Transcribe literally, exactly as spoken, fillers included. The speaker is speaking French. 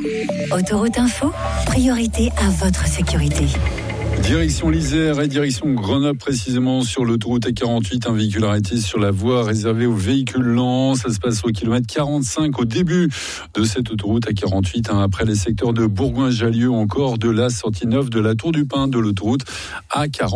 Autoroute Info, priorité à votre sécurité. Direction l'Isère et direction Grenoble précisément sur l'autoroute A quarante-huit. Un véhicule arrêté sur la voie réservée aux véhicules lents. Ça se passe au kilomètre quarante-cinq au début de cette autoroute A quarante-huit. Hein, après les secteurs de Bourgoin-Jallieu, encore de la sortie neuve de la Tour du Pin de l'autoroute A quarante-huit.